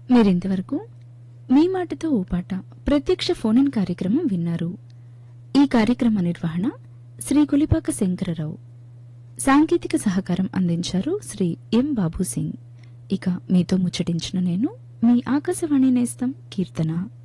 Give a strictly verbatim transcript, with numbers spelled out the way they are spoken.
మీరింతవరకు మీ మాటతో ఓ పాట ప్రత్యక్ష ఫోన్ ఇన్ కార్యక్రమం విన్నారు. ఈ కార్యక్రమ నిర్వహణ శ్రీ కులిపాక శంకరరావు. సాంకేతిక సహకారం అందించారు శ్రీ ఎం బాబు సింగ్. ఇక మీతో ముచ్చటించిన నేను మీ ఆకాశవాణి నేస్తం కీర్తన.